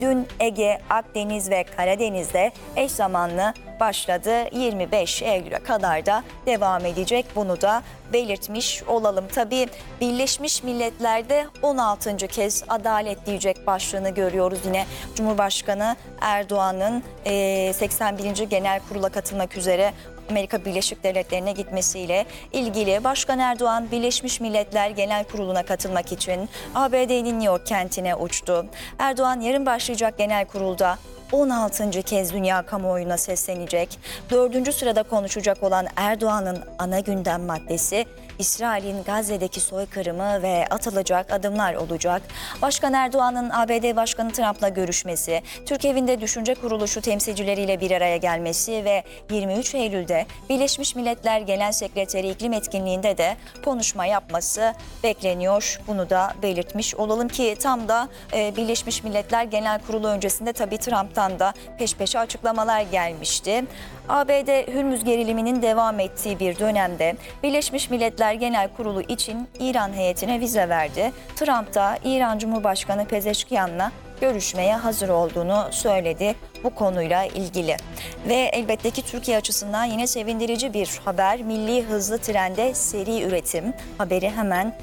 Dün Ege, Akdeniz ve Karadeniz'de eş zamanlı başladı. 25 Eylül'e kadar da devam edecek. Bunu da belirtmiş olalım. Tabii Birleşmiş Milletler'de 16. kez adalet diyecek başlığını görüyoruz. Yine Cumhurbaşkanı Erdoğan'ın 81. Genel Kurul'a katılmak üzere Amerika Birleşik Devletleri'ne gitmesiyle ilgili Başkan Erdoğan Birleşmiş Milletler Genel Kurulu'na katılmak için ABD'nin New York kentine uçtu. Erdoğan yarın başlayacak genel kurulda 16. kez dünya kamuoyuna seslenecek. 4. sırada konuşacak olan Erdoğan'ın ana gündem maddesi İsrail'in Gazze'deki soykırımı ve atılacak adımlar olacak. Başkan Erdoğan'ın ABD Başkanı Trump'la görüşmesi, Türk Evi'nde Düşünce Kuruluşu temsilcileriyle bir araya gelmesi ve 23 Eylül'de Birleşmiş Milletler Genel Sekreteri iklim etkinliğinde de konuşma yapması bekleniyor. Bunu da belirtmiş olalım ki tam da Birleşmiş Milletler Genel Kurulu öncesinde tabii Trump'tan da peş peşe açıklamalar gelmişti. ABD Hürmüz geriliminin devam ettiği bir dönemde Birleşmiş Milletler Genel Kurulu için İran heyetine vize verdi. Trump da İran Cumhurbaşkanı Pezeşkiyan'la görüşmeye hazır olduğunu söyledi bu konuyla ilgili. Ve elbette ki Türkiye açısından yine sevindirici bir haber. Milli hızlı trende seri üretim haberi hemen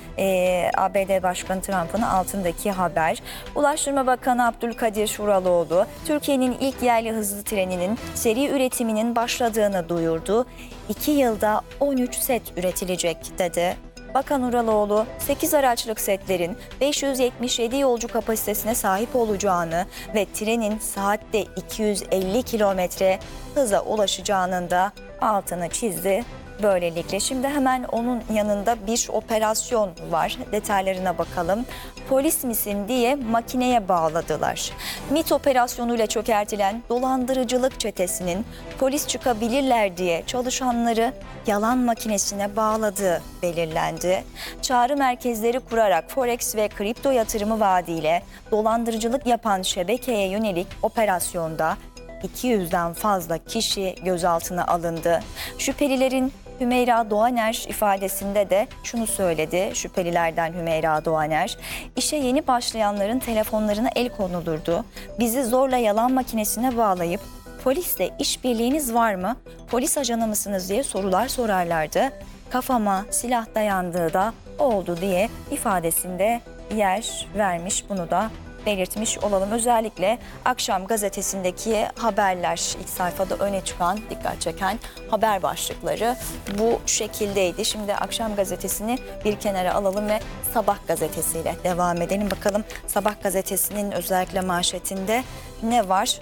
ABD Başkanı Trump'ın altındaki haber. Ulaştırma Bakanı Abdülkadir Uraloğlu, Türkiye'nin ilk yerli hızlı treninin seri üretiminin başladığını duyurdu. 2 yılda 13 set üretilecek dedi. Bakan Uraloğlu, 8 araçlık setlerin 577 yolcu kapasitesine sahip olacağını ve trenin saatte 250 kilometre hıza ulaşacağının da altını çizdi. Böylelikle şimdi hemen onun yanında bir operasyon var. Detaylarına bakalım. Polis misin diye makineye bağladılar. MİT operasyonuyla çökertilen dolandırıcılık çetesinin polis çıkabilirler diye çalışanları yalan makinesine bağladığı belirlendi. Çağrı merkezleri kurarak forex ve kripto yatırımı vaadiyle dolandırıcılık yapan şebekeye yönelik operasyonda 200'den fazla kişi gözaltına alındı. Şüphelilerin Hümeyra Doğaner ifadesinde de şunu söyledi. Şüphelilerden Hümeyra Doğaner, işe yeni başlayanların telefonlarına el konulurdu. Bizi zorla yalan makinesine bağlayıp polisle işbirliğiniz var mı, polis ajanı mısınız diye sorular sorarlardı. Kafama silah dayandığı da oldu diye ifadesinde yer vermiş, bunu da belirtmiş olalım. Özellikle Akşam Gazetesi'ndeki haberler, ilk sayfada öne çıkan, dikkat çeken haber başlıkları bu şekildeydi. Şimdi Akşam Gazetesi'ni bir kenara alalım ve Sabah Gazetesi'yle devam edelim. Bakalım Sabah Gazetesi'nin özellikle manşetinde ne var?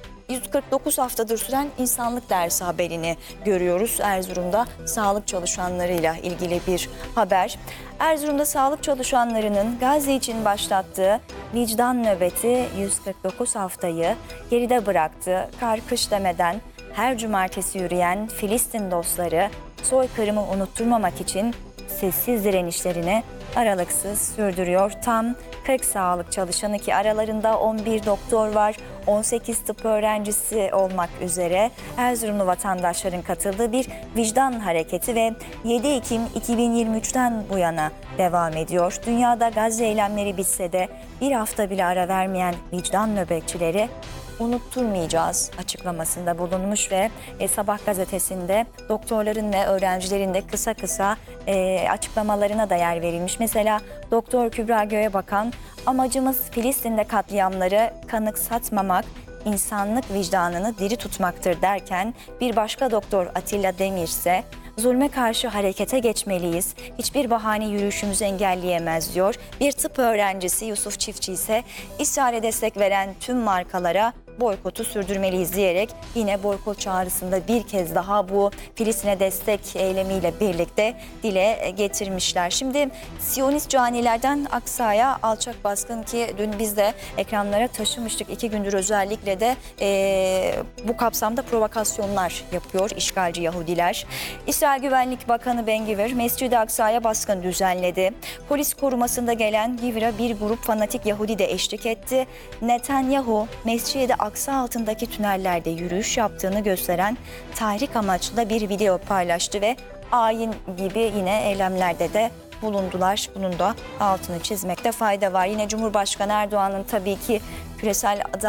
149 haftadır süren insanlık dersi haberini görüyoruz. Erzurum'da sağlık çalışanlarıyla ilgili bir haber. Erzurum'da sağlık çalışanlarının Gazze için başlattığı vicdan nöbeti 149 haftayı geride bıraktı. Kar kış demeden her cumartesi yürüyen Filistin dostları soykırımı unutturmamak için sessiz direnişlerini aralıksız sürdürüyor. Tam 40 sağlık çalışanı ki aralarında 11 doktor var, 18 tıp öğrencisi olmak üzere Erzurumlu vatandaşların katıldığı bir vicdan hareketi ve 7 Ekim 2023'ten bu yana devam ediyor. Dünyada Gazze eylemleri bitse de bir hafta bile ara vermeyen vicdan nöbetçileri unutturmayacağız açıklamasında bulunmuş ve Sabah gazetesinde doktorların ve öğrencilerin de kısa kısa açıklamalarına da yer verilmiş. Mesela Doktor Kübra Göğebakan, amacımız Filistin'de katliamları kanıksatmamak, insanlık vicdanını diri tutmaktır derken bir başka doktor Atilla Demir ise zulme karşı harekete geçmeliyiz. Hiçbir bahane yürüyüşümüzü engelleyemez diyor. Bir tıp öğrencisi Yusuf Çiftçi ise İsrail'e destek veren tüm markalara boykotu sürdürmeliyiz diyerek yine boykot çağrısında bir kez daha bu Filistin'e destek eylemiyle birlikte dile getirmişler. Şimdi Siyonist canilerden Aksa'ya alçak baskın ki dün biz de ekranlara taşımıştık. 2 gündür özellikle de bu kapsamda provokasyonlar yapıyor işgalci Yahudiler. İsrail Güvenlik Bakanı Ben Gvir Mescid-i Aksa'ya baskın düzenledi. Polis korumasında gelen Gvir'e bir grup fanatik Yahudi de eşlik etti. Netanyahu Mescid-i Aksa altındaki tünellerde yürüyüş yaptığını gösteren tahrik amaçlı bir video paylaştı ve ayin gibi yine eylemlerde de bulundular. Bunun da altını çizmekte fayda var. Yine Cumhurbaşkanı Erdoğan'ın tabii ki küresel